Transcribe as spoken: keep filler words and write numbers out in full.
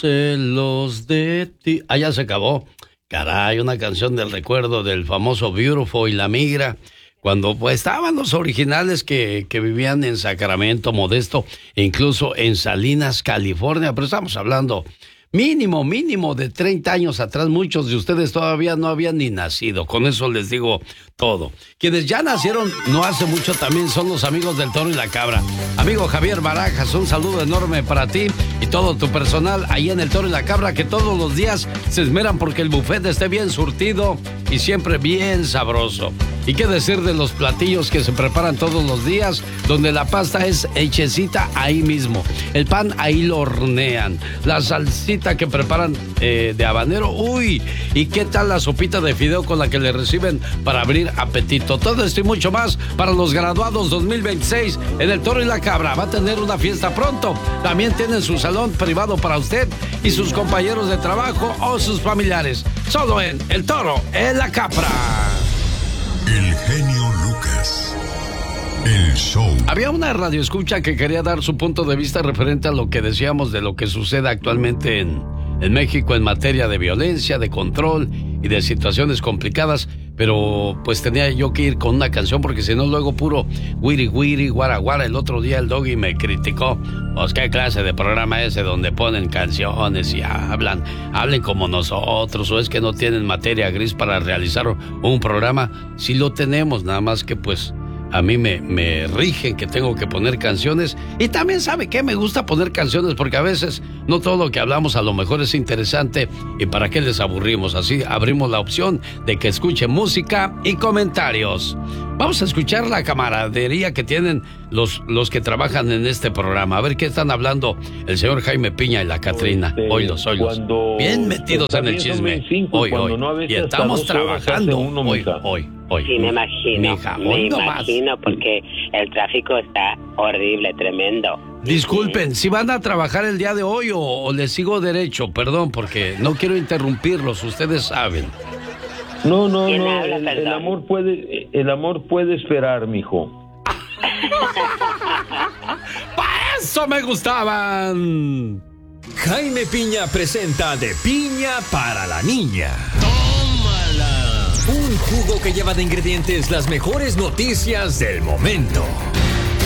celos de ti. Ah, ya se acabó. Caray, una canción del recuerdo del famoso Beautiful y La Migra. Cuando pues, estaban los originales que, que vivían en Sacramento, Modesto, e incluso en Salinas, California. Pero estamos hablando mínimo, mínimo de treinta años atrás. Muchos de ustedes todavía no habían ni nacido. Con eso les digo todo. Quienes ya nacieron no hace mucho también son los amigos del Toro y la Cabra. Amigo Javier Barajas, un saludo enorme para ti y todo tu personal ahí en el Toro y la Cabra, que todos los días se esmeran porque el buffet esté bien surtido y siempre bien sabroso. Y qué decir de los platillos que se preparan todos los días, donde la pasta es hechecita ahí mismo. El pan ahí lo hornean. La salsita que preparan eh, de habanero, uy, y qué tal la sopita de fideo con la que le reciben para abrir apetito. Todo esto y mucho más para los graduados dos mil veintiséis en el Toro y la Cabra. Va a tener una fiesta pronto. También tienen su salón privado para usted y sus compañeros de trabajo o sus familiares. Solo en el Toro y la Cabra. El genio Lucas. El show. Había una radioescucha que quería dar su punto de vista referente a lo que decíamos de lo que sucede actualmente en, en México en materia de violencia, de control y de situaciones complicadas. Pero pues tenía yo que ir con una canción porque si no luego puro wiri wiri, guara guara. El otro día el Doggy me criticó. Pues qué clase de programa ese donde ponen canciones y hablan, hablen como nosotros, o es que no tienen materia gris para realizar un programa. Sí lo tenemos, nada más que pues a mí me, me rigen que tengo que poner canciones. Y también sabe que me gusta poner canciones porque a veces no todo lo que hablamos a lo mejor es interesante. ¿Y para qué les aburrimos? Así abrimos la opción de que escuchen música y comentarios. Vamos a escuchar la camaradería que tienen los, los que trabajan en este programa. A ver qué están hablando el señor Jaime Piña y la Catrina. Este, oílos, oílos. Bien metidos en el chisme. Cinco, hoy, hoy. No y estamos trabajando uno, hoy, hoy, hoy. Sí, me imagino. Me imagino porque el tráfico está horrible, tremendo. Disculpen, si van a trabajar el día de hoy o, o les sigo derecho, perdón, porque no quiero interrumpirlos, ustedes saben. No, no, no, habla, el, el amor puede, el amor puede esperar, mijo. ¡Para eso me gustaban! Jaime Piña presenta De Piña para la Niña. ¡Tómala! Un jugo que lleva de ingredientes las mejores noticias del momento.